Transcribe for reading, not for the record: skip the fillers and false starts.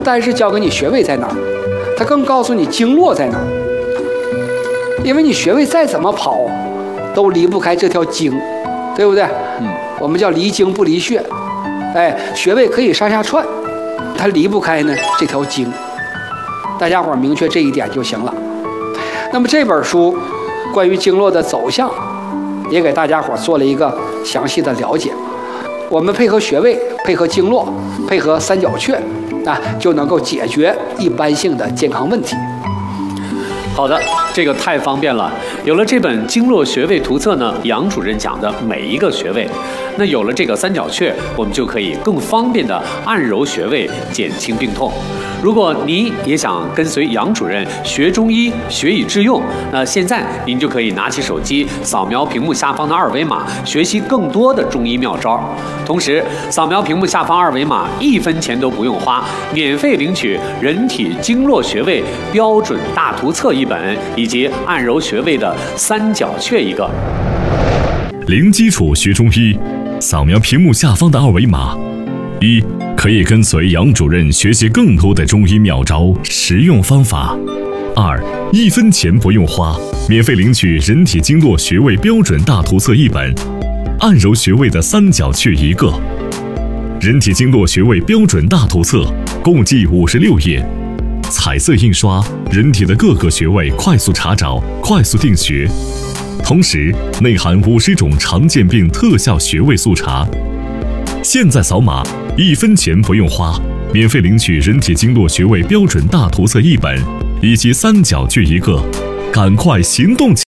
单是教给你穴位在哪儿，它更告诉你经络在哪儿。因为你穴位再怎么跑，都离不开这条经，对不对？我们叫离经不离穴。穴位可以上下串，它离不开呢这条经。大家伙明确这一点就行了。那么这本书关于经络的走向，也给大家伙做了一个详细的了解。我们配合穴位，配合经络，配合三角穴就能够解决一般性的健康问题。 好的，这个太方便了。有了这本经络穴位图册呢，杨主任讲的每一个穴位，那有了这个三角穴，我们就可以更方便的按揉穴位，减轻病痛。如果您也想跟随杨主任学中医，学以致用，那现在您就可以拿起手机，扫描屏幕下方的二维码，学习更多的中医妙招。同时，扫描屏幕下方二维码，1分钱都不用花，免费领取人体经络穴位标准大图册1本，以及按揉穴位的三角穴1个。 零基础学中医，扫描屏幕下方的二维码。1. 可以跟随杨主任学习更多的中医妙招、实用方法。2. 1分钱不用花，免费领取人体经络穴位标准大图册1本，按揉穴位的三角穴1个。人体经络穴位标准大图册共计56页，彩色印刷，人体的各个穴位快速查找，快速定穴。同时内含50种常见病特效穴位速查。现在扫码，1分钱不用花，免费领取人体经络穴位标准大图册1本，以及三角穴1个，赶快行动起来！